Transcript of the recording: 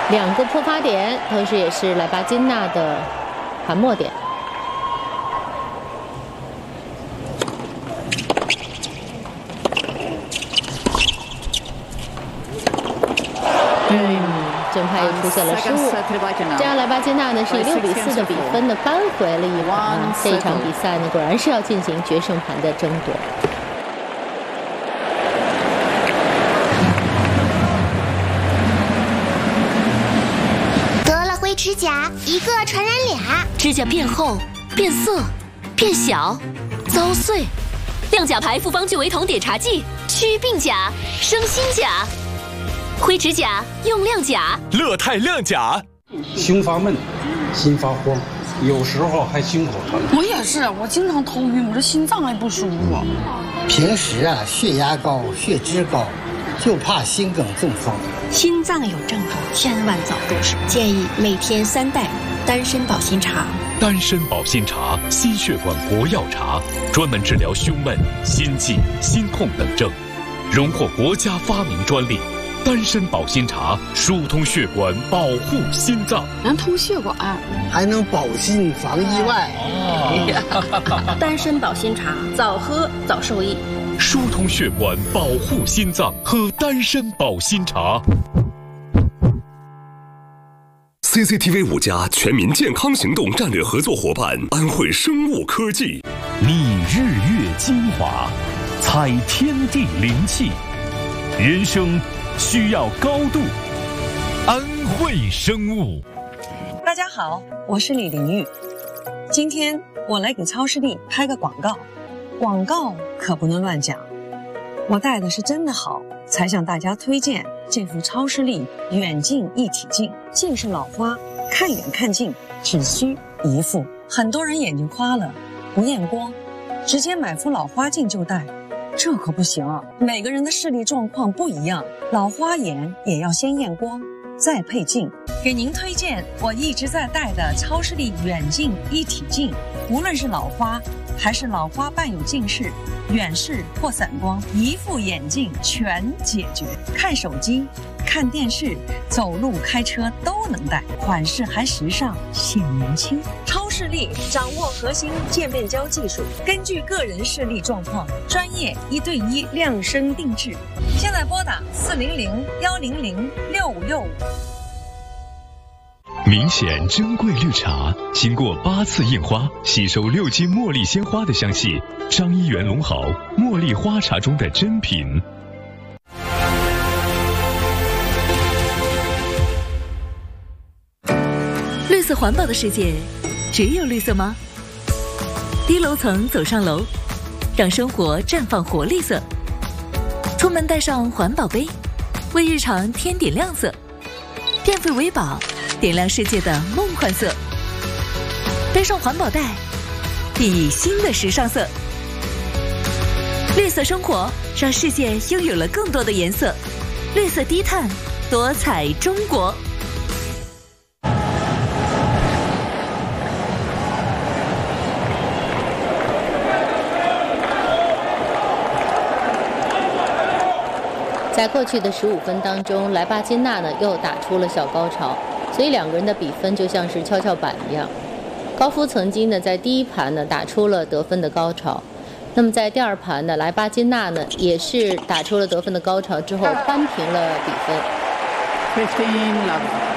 2个破发点，同时也是莱巴金娜的盘末点。正拍也出现了失误，这样莱巴金娜呢是以6比4的比分呢扳回了一盘。这一场比赛呢果然是要进行决胜盘的争夺。 得了灰指甲，一个传染俩， 指甲变厚、变色、变小、遭碎。亮甲牌复方聚维酮碘茶剂，祛病甲，生新甲。灰指甲用亮甲， 乐泰亮甲。 胸发闷，心发慌，有时候还心口疼。 我也是，我经常头晕，我这心脏还不舒服。 平时啊，血压高、血脂高，就怕心梗中风。 心脏有症状，千万早入手。建议每天3袋丹参保心茶。 丹参保心茶，心血管活药茶，专门治疗胸闷、心悸、心痛等症，荣获国家发明专利。丹参保心茶疏通血管，保护心脏， 能通血管， 还能保心防意外。 丹参保心茶，早喝早受益。 疏通血管，保护心脏，喝丹参保心茶。 CCTV 5家全民健康行动战略合作伙伴安徽生物科技， 拟日月精华，采天地灵气，人生需要高度。安徽生物。 大家好，我是李玲玉。今天我来给超视力拍个广告，广告可不能乱讲。我戴的是真的好，才向大家推荐这副超视力远近一体镜。近视老花，看远看近只需一副。很多人眼睛花了，不验光，直接买副老花镜就戴。这可不行，每个人的视力状况不一样，老花眼也要先验光，再配镜。给您推荐我一直在戴的超视力远近一体镜，无论是老花还是老花伴有近视、远视或散光，一副眼镜全解决。看手机、看电视、走路、开车都能戴，款式还时尚，显年轻。超视力掌握核心渐变焦技术，根据个人视力状况，专业1对1量身定制。现在拨打400-100-6565。 明显珍贵绿茶，经过8次印花，吸收6斤茉莉鲜花的香气。张一元龙好茉莉花茶中的珍品。 绿色环保的世界，只有绿色吗？低楼层走上楼，让生活绽放活力色。出门带上环保杯，为日常添点亮色。电费为宝，点亮世界的梦幻色。背上环保袋，熠熠新的时尚色。绿色生活，让世界拥有了更多的颜色。绿色低碳，多彩中国。 在过去的15分当中，莱巴金娜呢又打出了小高潮，所以2个人的比分就像是跷跷板一样。高夫曾经呢在第1盘呢打出了得分的高潮，那么在第2盘呢，莱巴金娜呢也是打出了得分的高潮之后扳平了比分。